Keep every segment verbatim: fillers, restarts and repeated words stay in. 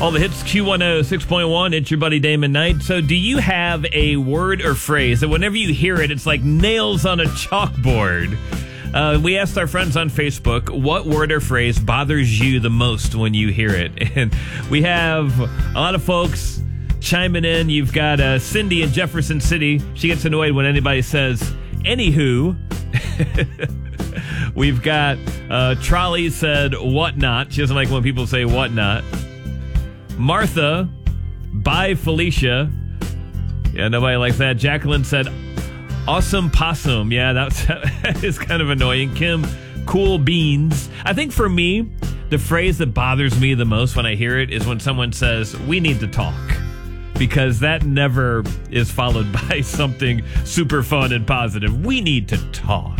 All the hits, Q one oh six point one. It's your buddy Damon Knight. So do you have a word or phrase that whenever you hear it, it's like nails on a chalkboard? Uh, we asked our friends on Facebook, what word or phrase bothers you the most when you hear it? And we have a lot of folks chiming in. You've got uh, Cindy in Jefferson City. She gets annoyed when anybody says, anywho. We've got uh, Trolley said, whatnot. She doesn't like when people say whatnot. Martha, bye Felicia. Yeah, nobody likes that. Jacqueline said, awesome possum. Yeah, that's, that is kind of annoying. Kim, cool beans. I think for me, the phrase that bothers me the most when I hear it is when someone says, we need to talk. Because that never is followed by something super fun and positive. We need to talk.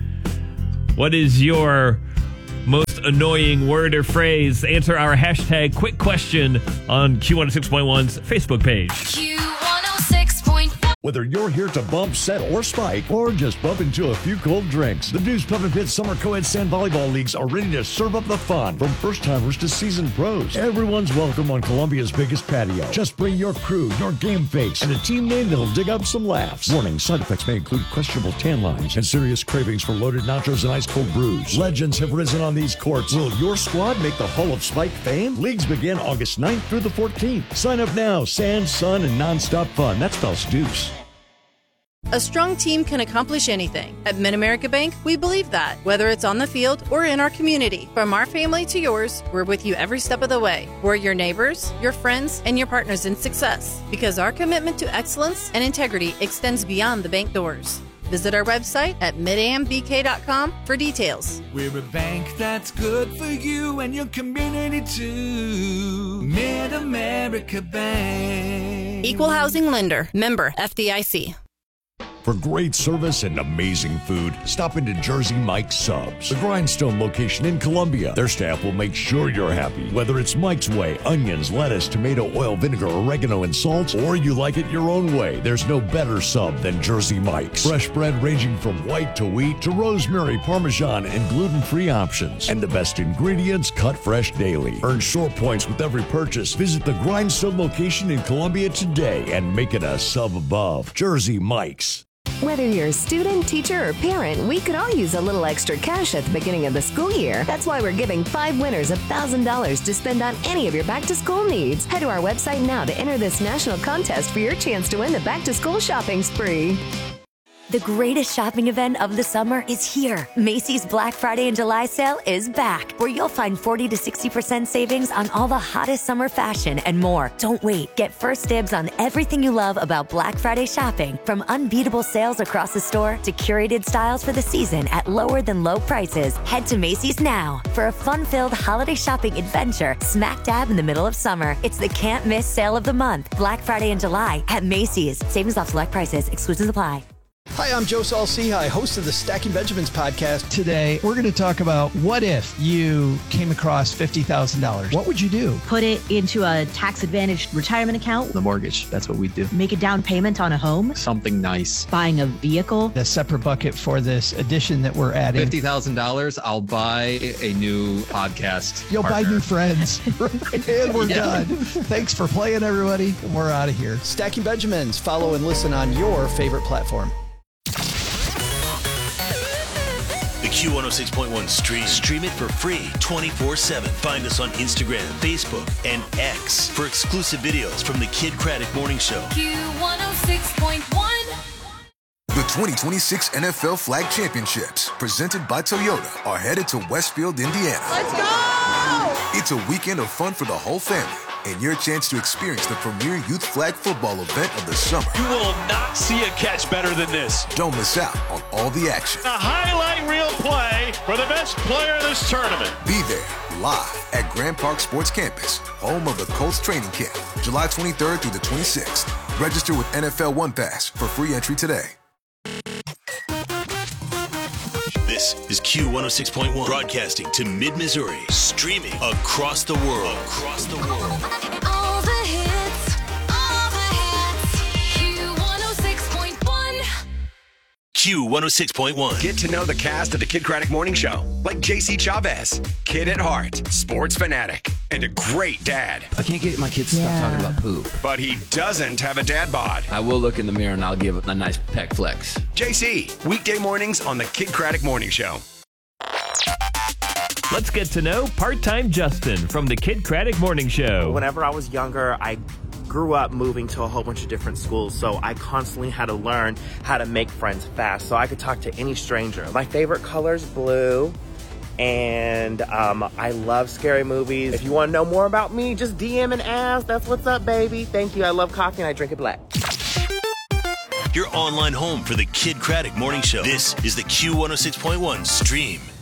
What is your most annoying word or phrase? Answer our hashtag quick question on Q one oh six point one's Facebook page. Q one oh six point one. Whether you're here to bump, set, or spike, or just bump into a few cold drinks, the Deuce Pub and Pit Summer Co-Ed Sand Volleyball Leagues are ready to serve up the fun. From first-timers to seasoned pros, everyone's welcome on Columbia's biggest patio. Just bring your crew, your game face, and a team name that'll dig up some laughs. Warning, side effects may include questionable tan lines and serious cravings for loaded nachos and ice-cold brews. Legends have risen on these courts. Will your squad make the Hall of Spike fame? Leagues begin August ninth through the fourteenth. Sign up now. Sand, sun, and nonstop fun. That spells Deuce. A strong team can accomplish anything. At Mid-America Bank, we believe that, whether it's on the field or in our community. From our family to yours, we're with you every step of the way. We're your neighbors, your friends, and your partners in success, because our commitment to excellence and integrity extends beyond the bank doors. Visit our website at mid a m b k dot com for details. We're a bank that's good for you and your community too. Mid-America Bank. Equal Housing Lender. Member F D I C. For great service and amazing food, stop into Jersey Mike's Subs, the Grindstone location in Columbia. Their staff will make sure you're happy. Whether it's Mike's Way, onions, lettuce, tomato, oil, vinegar, oregano, and salt, or you like it your own way, there's no better sub than Jersey Mike's. Fresh bread ranging from white to wheat to rosemary, parmesan, and gluten-free options. And the best ingredients cut fresh daily. Earn short points with every purchase. Visit the Grindstone location in Columbia today and make it a sub above. Jersey Mike's. Whether you're a student, teacher, or parent, we could all use a little extra cash at the beginning of the school year. That's why we're giving five winners one thousand dollars to spend on any of your back-to-school needs. Head to our website now to enter this national contest for your chance to win the back-to-school shopping spree. The greatest shopping event of the summer is here. Macy's Black Friday and July sale is back, where you'll find forty to sixty percent savings on all the hottest summer fashion and more. Don't wait. Get first dibs on everything you love about Black Friday shopping, from unbeatable sales across the store to curated styles for the season at lower than low prices. Head to Macy's now for a fun-filled holiday shopping adventure smack dab in the middle of summer. It's the can't miss sale of the month, Black Friday and July at Macy's. Savings off select prices. Exclusions apply. Hi, I'm Joe Saul-Sehy, host of the Stacking Benjamins podcast. Today, we're going to talk about what if you came across fifty thousand dollars? What would you do? Put it into a tax-advantaged retirement account. The mortgage, that's what we do. Make a down payment on a home. Something nice. Buying a vehicle. A separate bucket for this addition that we're adding. fifty thousand dollars, I'll buy a new podcast You'll partner. buy new friends. And we're yeah. done. Thanks for playing, everybody. We're out of here. Stacking Benjamins. Follow and listen on your favorite platform. The Q one oh six point one stream. Stream it for free twenty-four seven. Find us on Instagram, Facebook, and X for exclusive videos from the Kid Craddock Morning Show. Q one oh six point one. The twenty twenty-six N F L Flag Championships, presented by Toyota, are headed to Westfield, Indiana. Let's go! It's a weekend of fun for the whole family, and your chance to experience the premier youth flag football event of the summer. You will not see a catch better than this. Don't miss out on all the action. A highlight reel play for the best player in this tournament. Be there, live at Grand Park Sports Campus, home of the Colts training camp, July twenty-third through the twenty-sixth. Register with N F L One Pass for free entry today. This is Q one oh six point one, broadcasting to mid-Missouri, streaming across the world. Across the world. All the hits, all the hits. Q one oh six point one. Q one oh six point one. Get to know the cast of the Kid Craddock Morning Show, like J C Chavez, Kid at Heart, sports fanatic, and a great dad. I can't get my kids to stop talking about poop. But he doesn't have a dad bod. I will look in the mirror and I'll give it a nice peck flex. J C, weekday mornings on the Kid Craddock Morning Show. Let's get to know part-time Justin from the Kid Craddock Morning Show. Whenever I was younger, I grew up moving to a whole bunch of different schools, so I constantly had to learn how to make friends fast so I could talk to any stranger. My favorite color is blue, and um, I love scary movies. If you want to know more about me, just D M and ask. That's what's up, baby. Thank you. I love coffee and I drink it black. Your online home for the Kid Craddock Morning Show. This is the Q one oh six point one Stream.